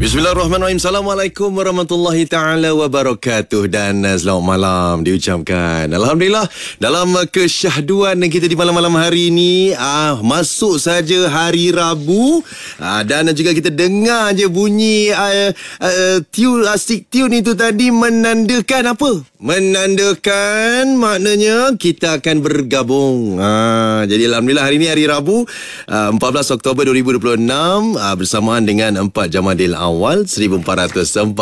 Bismillahirrahmanirrahim. Assalamualaikum warahmatullahi ta'ala wabarakatuh. Dan selamat malam diucapkan. Alhamdulillah, dalam kesyahduan kita di malam-malam hari ini, masuk saja hari Rabu, dan juga kita dengar je bunyi tune, asik tune itu tadi menandakan apa? Menandakan maknanya kita akan bergabung. Jadi Alhamdulillah hari ini hari Rabu, 14 Oktober 2026, bersamaan dengan 4 Jamadil Awal 1448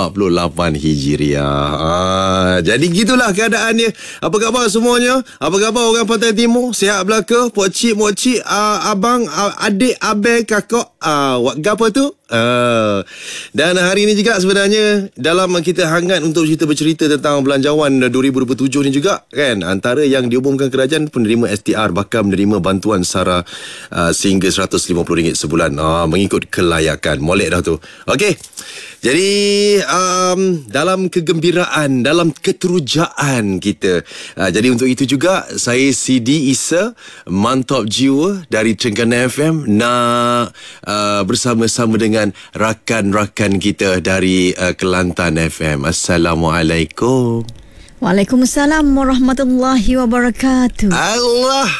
Hijriah. Jadi gitulah keadaannya. Apa khabar semuanya? Apa khabar orang Pantai Timur? Sihat belaka? Pokcik, mokcik, abang, adik, abang, kakak, apa tu? Dan hari ini juga sebenarnya dalam kita hangat untuk bercerita tentang belanjawan 2027 ni juga kan, antara yang diumumkan kerajaan, penerima STR bakal menerima bantuan SARA sehingga RM150 sebulan, mengikut kelayakan. Molek dah tu. Okey. Jadi dalam kegembiraan, dalam keterujaan kita, jadi untuk itu juga saya Sidi Isa Mantap Jiwa dari Cengkana FM nak bersama-sama dengan rakan-rakan kita dari Kelantan FM. Assalamualaikum. Waalaikumsalam warahmatullahi wabarakatuh. Allah.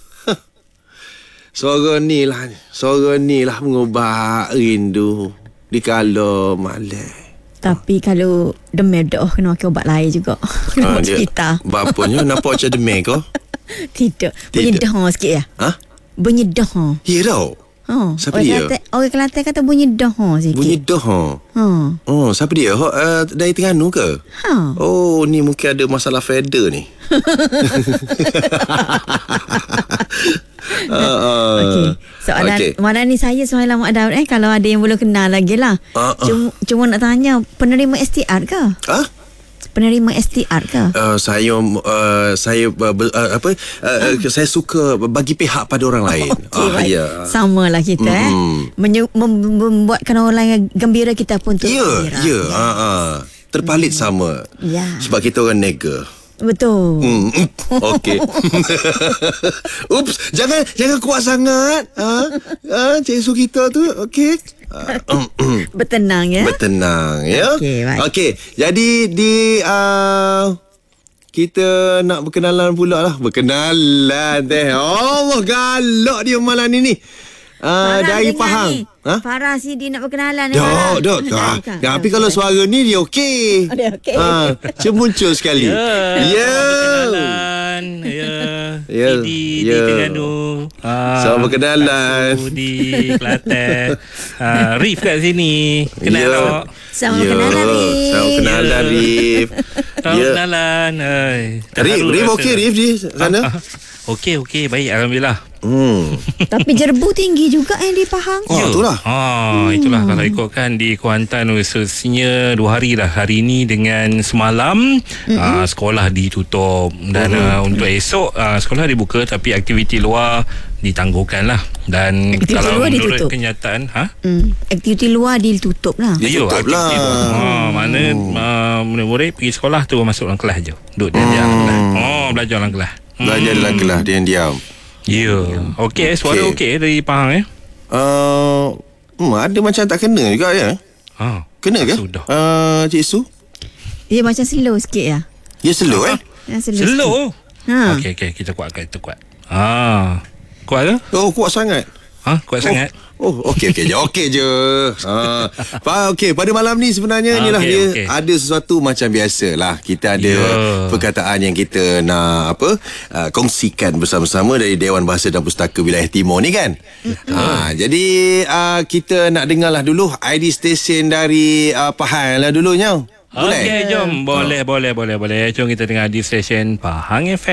Suara ni lah mengubah rindu di kala malam. Tapi kalau demam dah kena pakai ubat lain juga. Kena cerita. Bapaknya nampak macam demam kau? Tidak. Bunyi dah sikit ya? Bunyi dah. Ya tau. Siapa dia? Orang Kelantan kata bunyi dah sikit. Bunyi dah. Siapa dia? Dari Terengganu ke? Oh, ni mungkin ada masalah feather ni. Okey. Soalan mana ni saya soalan Mak Daud kalau ada yang belum kenal lagi lah. Cuma nak tanya, penerima STR ke? Penerima STR ke? Saya suka bagi pihak pada orang lain. Ya. Sama lah kita membuatkan orang lain gembira, kita pun tu gembira. Terpalit sama. Sebab kita orang nega. Betul. Okey. Ups, jangan kuat sangat. Cik Su kita tu, okey. Bertenang ya. Bertenang ya. Okey. Jadi kita nak berkenalan pula lah. Berkenalan teh. Allah galak dia malam ni. Dari Pahang. Farah Sidi nak berkenalan. Tapi kalau suara ni dia okey. Dia okey. Muncul sekali. Berkenalan. Sidi di Terengganu. Selamat berkenalan. Aku di Kelantan. Rif kat sini. Kenal tak? Selamat berkenalan, Rif. Selamat berkenalan, Rif. Selamat berkenalan. Rif okey, Rif di sana? Okey, baik, alhamdulillah. Tapi jerbu tinggi juga di Pahang. Itulah. Itulah kalau ikutkan di Kuantan khususnya 2 hari dah hari ini dengan semalam. Sekolah ditutup dan untuk esok sekolah dibuka, tapi aktiviti luar ditangguhkan lah. Dan aktiviti kalau menurut ditutup. Kenyataan aktiviti luar ditutup lah. Tutup lah. Mana murid-murid pergi sekolah tu masuk dalam kelas je, duduk diam kelas. Belajar dalam kelas. Belajar dalam kelas diam-diam. Okey, suara okey dari Pahang ada macam tak kena juga ya. Kena ke? Sudah. Cik Su? Dia macam slow sikit ya. Ya slow Slow. Okey, kita kuat. Kuat ke? Kuat sangat. Kuat sangat. Okey je. Okey, pada malam ni sebenarnya inilah dia ada sesuatu macam biasalah. Kita ada perkataan yang kita nak kongsikan bersama-sama dari Dewan Bahasa dan Pustaka Wilayah Timur ni kan. Jadi kita nak dengarlah dulu ID stesen dari Pahang lah dulunya. Okey, jom. Boleh. Jom kita dengar di stesen Pahang FM.